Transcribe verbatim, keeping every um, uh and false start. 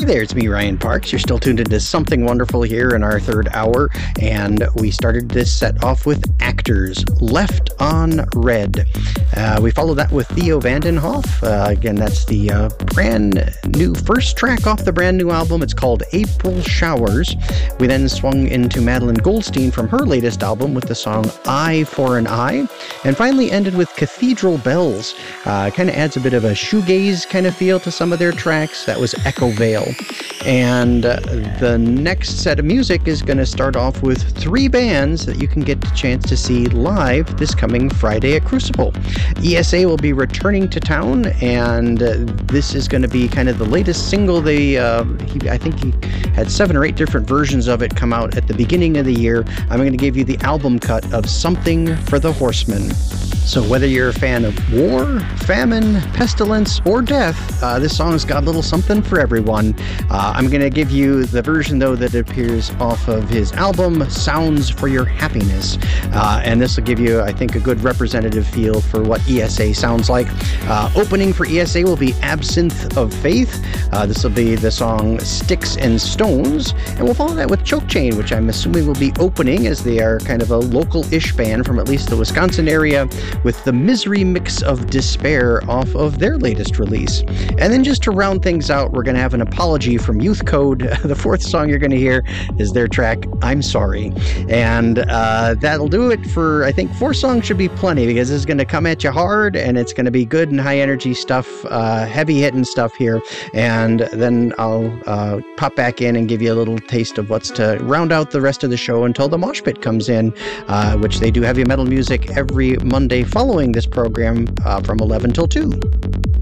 Hey there, it's me, Ryan Parks. You're still tuned into Something Wonderful here in our third hour, and we started this set off with Actors, Left on Red. Uh, we followed that with Theo Vandenhoff. Uh, again, that's the uh, brand new first track off the brand new album. It's called April Showers. We then swung into Madeline Goldstein from her latest album with the song Eye for an Eye, and finally ended with Cathedral Bells. Uh, kind of adds a bit of a shoegaze kind of feel to some of their tracks. That was Echo Vale. And uh, the next set of music is going to start off with three bands that you can get a chance to see live this coming Friday at Crucible. E S A will be returning to town, and uh, this is going to be kind of the latest single. They, uh, he, I think he had seven or eight different versions of it come out at the beginning of the year. I'm going to give you the album cut of Something for the Horsemen. So whether you're a fan of war, famine, pestilence, or death, uh, this song's got a little something for everyone. Uh, I'm going to give you the version, though, that appears off of his album, Sounds for Your Happiness. Uh, and this will give you, I think, a good representative feel for what E S A sounds like. Uh, opening for E S A will be Absinthe of Faith. Uh, this will be the song Sticks and Stones. And we'll follow that with Choke Chain, which I'm assuming will be opening, as they are kind of a local-ish band from at least the Wisconsin area, with the Misery Mix of Despair off of their latest release. And then just to round things out, we're going to have an apology from Youth Code. The fourth song you're going to hear is their track, I'm Sorry. And uh, that'll do it for, I think, four songs should be plenty, because this is going to come at you hard, and it's going to be good and high energy stuff, uh, heavy hitting stuff here. And then I'll uh, pop back in and give you a little taste of what's to round out the rest of the show until the Mosh Pit comes in, uh, which they do heavy metal music every Monday following this program uh, from eleven till two.